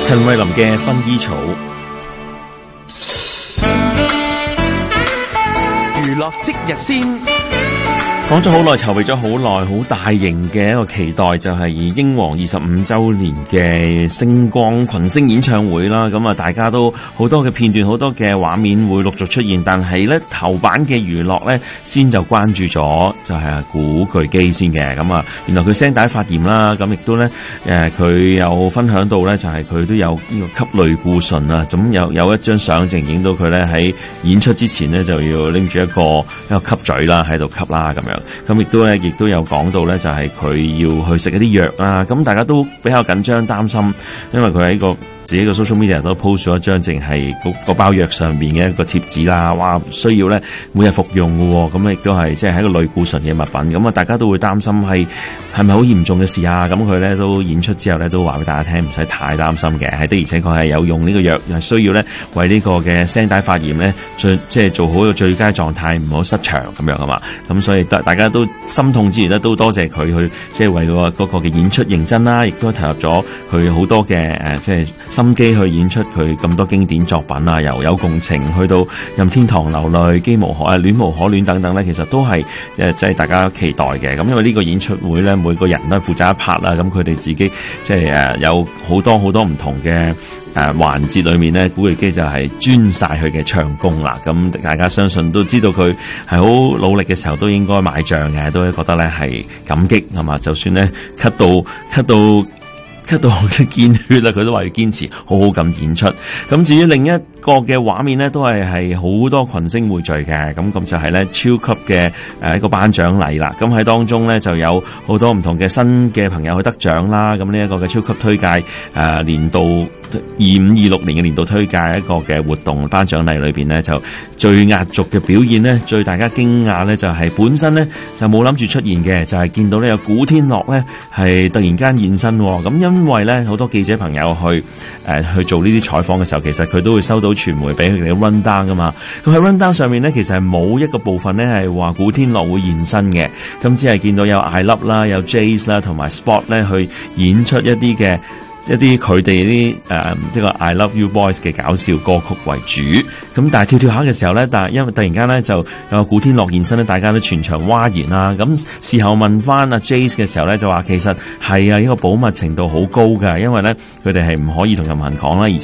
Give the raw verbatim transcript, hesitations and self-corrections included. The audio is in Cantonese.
陳慧琳嘅薰衣草。 娛樂即日先， 講咗好耐，籌備咗好耐，好大型嘅一個期待，就係以英皇二十五周年嘅星光群星演唱會啦。咁啊，大家都好多嘅片段，好多嘅畫面會陸續出現。但係咧，頭版嘅娛樂咧，先就關注咗就係古巨基先嘅。咁啊，原來佢聲帶發炎啦，咁亦都咧，誒，佢有分享到咧，就係佢都有呢個吸類固醇啊。咁有有一張相，淨影到佢咧喺演出之前咧，就要拎住一個一個吸嘴啦，喺度吸啦咁樣。咁亦都咧，亦都有講到咧，就係佢要去食一啲藥啦。咁大家都比較緊張擔心，因為佢喺個自己個 social media 都 post 咗一張淨係嗰包藥上面嘅一個貼紙啦。哇，需要咧每日服用嘅，咁亦都係即係喺個類固醇嘅物品。咁啊，大家都會擔心係係咪好嚴重嘅事啊？咁佢咧都演出之後咧都話俾大家聽，唔使太擔心嘅，係的而且確係有用呢個藥，係需要咧為呢個嘅聲帶發炎咧，最即係做好個最佳狀態，唔好失場咁樣啊嘛。咁所以大大家都心痛之餘咧，都多謝佢去即係為個嗰個嘅演出認真啦，亦都投入咗佢好多嘅誒即係心機去演出佢咁多經典作品啊，由有共情去到任天堂流淚、機無可啊、戀無可戀等等咧，其實都係誒即係大家期待嘅。咁因為呢個演出會咧，每個人都係負責一 part 啦，咁佢哋自己即係誒有好多好多唔同嘅誒環節裏面咧，古巨基就係專晒佢嘅唱功啦。咁大家相信都知道佢係好努力嘅時候，都應該買賬嘅，都覺得咧係感激係嘛。就算咧咳到咳到。咳到見血啦，佢都話要堅持好好咁演出。咁至於另一個嘅畫面咧，都係係好多群星匯聚嘅。咁咁就係咧超級嘅誒一個頒獎禮啦。咁喺當中咧就有好多唔同嘅新嘅朋友去得獎啦。咁呢一個嘅超級推介誒、呃、年度二五二六年嘅年度推介一個嘅活動頒獎禮裏邊咧，就最壓軸嘅表現咧，最大家驚訝咧就係、是、本身咧就冇諗住出現嘅，就係、是、見到咧有古天樂咧係突然間現身。咁因為咧好多記者朋友去誒、呃、去做呢啲採訪嘅時候，其實佢都會收到傳媒俾佢哋嘅 run down 噶嘛。咁喺 run down 上面咧，其實係冇一個部分咧係話古天樂會現身嘅。咁只係見到有 I Love 啦，有 Jace 啦，同埋 Spot 咧去演出一啲嘅。一啲佢哋啲誒呢個 I Love You Boys 嘅搞笑歌曲為主，咁但係跳跳下嘅時候咧，但係因為突然間咧就有古天樂現身咧，大家都全場嘩然啦。咁事後問翻阿 Jace 嘅時候咧，就話其實係啊，呢個保密程度好高㗎，因為咧佢哋係唔可以同任何人講啦，而